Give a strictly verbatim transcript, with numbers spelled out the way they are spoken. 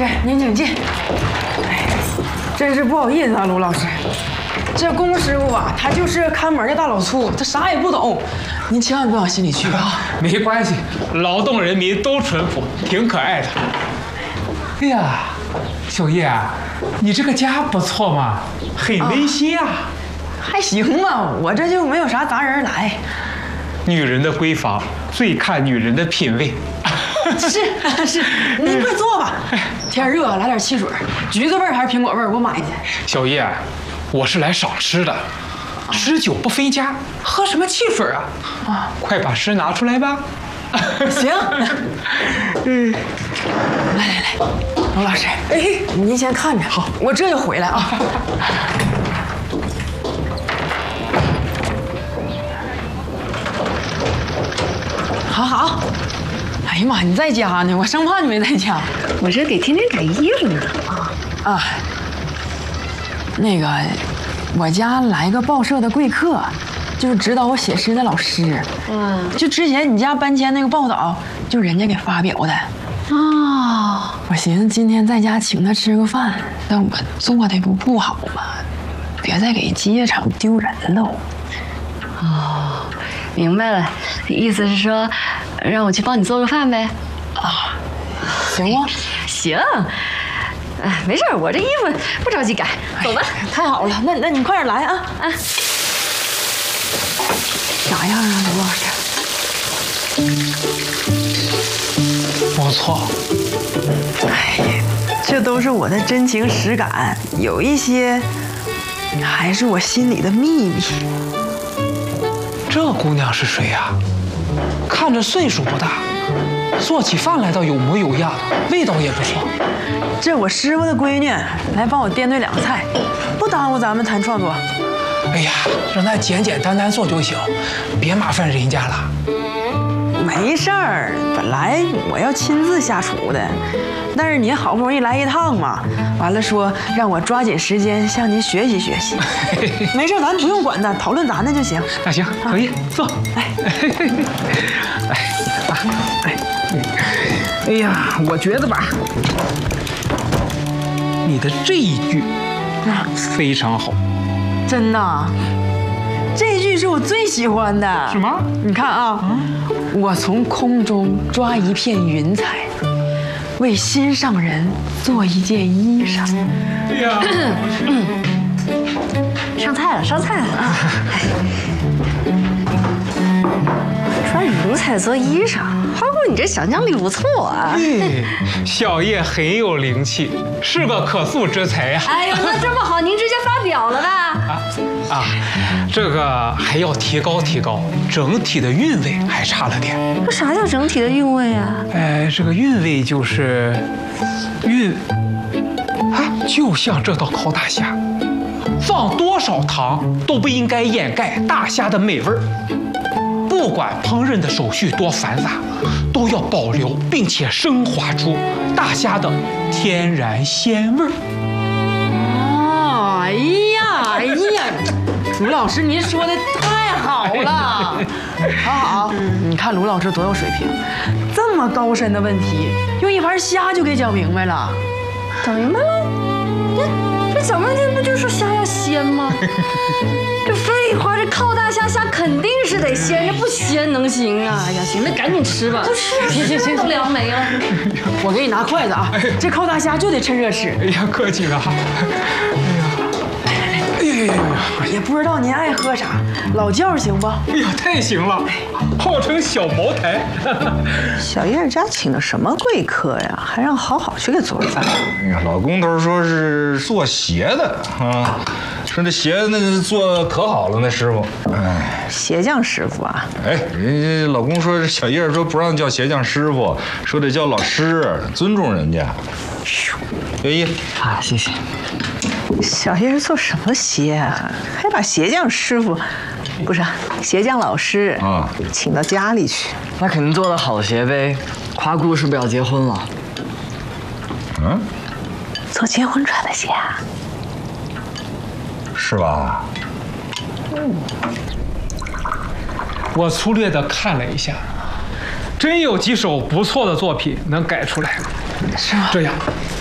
师，您请进。哎，真是不好意思啊，卢老师。这龚师傅啊，他就是看门的大老粗，他啥也不懂，您千万别往心里去啊。 没关系，劳动人民都淳朴，挺可爱的。哎呀，小叶，你这个家不错嘛，很温馨啊。 还行吧，我这就没有啥杂人来。 女人的闺房最看女人的品味。 是是，您快坐吧。天热，来点汽水，橘子味儿还是苹果味儿？我买去。 小叶，我是来赏诗的，诗酒不分家，喝什么汽水啊？啊，快把诗拿出来吧。 行。嗯，来来来，卢老师，哎，您先看着，好，我这就回来啊。好好。哎呀妈，你在家呢，我生怕你没在家。 我这给天天改衣服呢。 啊啊，那个，我家来个报社的贵客，就是指导我写诗的老师。嗯，就之前你家搬迁那个报道，就人家给发表的。 哦， 我寻思今天在家请他吃个饭，但我做的不不好嘛，别再给街场丢人喽。 哦，明白了，意思是说，让我去帮你做个饭呗？ 啊，行吗？ 行，哎，没事，我这衣服不着急改，走吧。 哎、太好了，那那你快点来啊啊！啥样啊，卢老师？ 不错。 哎呀，这都是我的真情实感，有一些还是我心里的秘密。 这姑娘是谁呀？看着岁数不大，做起饭来倒有模有样的，味道也不错。 这我师傅的闺女，来帮我掂对两个菜，不耽误咱们谈创作。 哎呀，让她简简单单做就行，别麻烦人家了。 没事儿，本来我要亲自下厨的，但是您好不容易来一趟嘛，完了说让我抓紧时间向您学习学习。没事，咱不用管他，讨论咱的就行。 那行，可以坐。 来， 哎，啊，哎，哎呀，我觉得吧，你的这一句啊非常好。 真的，这句是我最喜欢的。 是吗？ 你看啊，我从空中抓一片云彩，为心上人做一件衣裳。 哎呀， 上菜了，上菜了啊！抓云彩做衣裳，花姑，你这想象力不错啊！ 哎，小叶很有灵气，是个可塑之才呀。 哎呦，那这么好，您直接发表了吧？ 啊啊，这个还要提高提高，整体的韵味还差了点。 这啥叫整体的韵味啊？ 哎，这个韵味就是韵啊，就像这道烤大虾，放多少糖都不应该掩盖大虾的美味儿。不管烹饪的手续多繁杂，都要保留并且升华出大虾的天然鲜味儿。 哦，哎呀，哎呀，卢老师您说的太好了，好好，你看卢老师多有水平，这么高深的问题，用一盘虾就给讲明白了。 讲明白了？这这讲半天不就是虾要鲜吗？这废话，这靠大虾虾肯定是得鲜，这不鲜能行啊？哎呀，行，那赶紧吃吧。就是啊， 行行行， 都凉没了。 我给你拿筷子啊，这靠大虾就得趁热吃。 哎呀，客气了哈。哎呀，哎呀呀呀！ 也不知道您爱喝啥，老窖行不？ 哎呀，太行了，号称小茅台。 小燕家请的什么贵客呀？还让好好去给做饭。 哎呀，老工头说是做鞋的啊，说这鞋那个做可好了，那师傅。哎， 鞋匠师傅啊？ 哎，人家老公说小叶说不让叫鞋匠师傅，说得叫老师，尊重人家。愿意啊，谢谢。小叶做什么鞋啊？还把鞋匠师傅，不是鞋匠老师啊，请到家里去。 那肯定做的好鞋呗。夸姑是不是要结婚了？ 嗯， 做结婚穿的鞋啊？ 是吧？ 嗯，我粗略的看了一下，真有几首不错的作品能改出来。 是吗？ 这样。